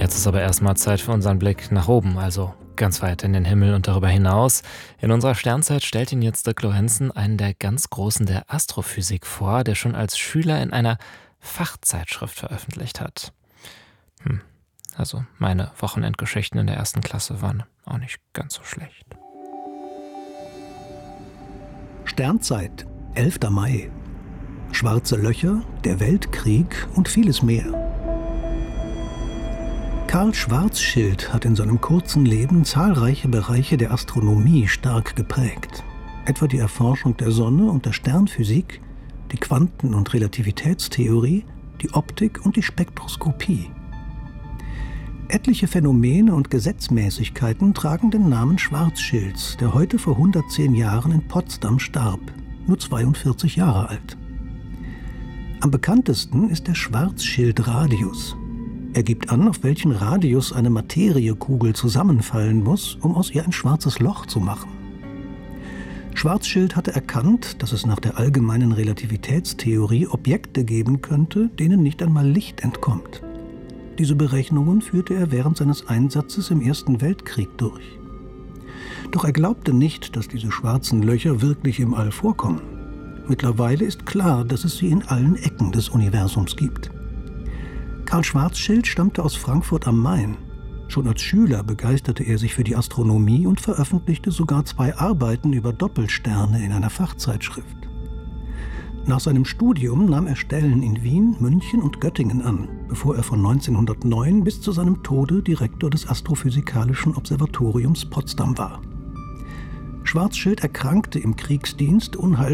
Jetzt ist aber erstmal Zeit für unseren Blick nach oben, also ganz weit in den Himmel und darüber hinaus. In unserer Sternzeit stellt Ihnen jetzt Dirk Lorenzen einen der ganz Großen der Astrophysik vor, der schon als Schüler in einer Fachzeitschrift veröffentlicht hat. Also meine Wochenendgeschichten in der 1. Klasse waren auch nicht ganz so schlecht. Sternzeit, 11. Mai. Schwarze Löcher, der Weltkrieg und vieles mehr. Karl Schwarzschild hat in seinem kurzen Leben zahlreiche Bereiche der Astronomie stark geprägt. Etwa die Erforschung der Sonne und der Sternphysik, die Quanten- und Relativitätstheorie, die Optik und die Spektroskopie. Etliche Phänomene und Gesetzmäßigkeiten tragen den Namen Schwarzschilds, der heute vor 110 Jahren in Potsdam starb, nur 42 Jahre alt. Am bekanntesten ist der Schwarzschild-Radius. Er gibt an, auf welchen Radius eine Materiekugel zusammenfallen muss, um aus ihr ein schwarzes Loch zu machen. Schwarzschild hatte erkannt, dass es nach der allgemeinen Relativitätstheorie Objekte geben könnte, denen nicht einmal Licht entkommt. Diese Berechnungen führte er während seines Einsatzes im Ersten Weltkrieg durch. Doch er glaubte nicht, dass diese schwarzen Löcher wirklich im All vorkommen. Mittlerweile ist klar, dass es sie in allen Ecken des Universums gibt. Karl Schwarzschild stammte aus Frankfurt am Main. Schon als Schüler begeisterte er sich für die Astronomie und veröffentlichte sogar 2 Arbeiten über Doppelsterne in einer Fachzeitschrift. Nach seinem Studium nahm er Stellen in Wien, München und Göttingen an, bevor er von 1909 bis zu seinem Tode Direktor des Astrophysikalischen Observatoriums Potsdam war. Schwarzschild erkrankte im Kriegsdienst unheilbar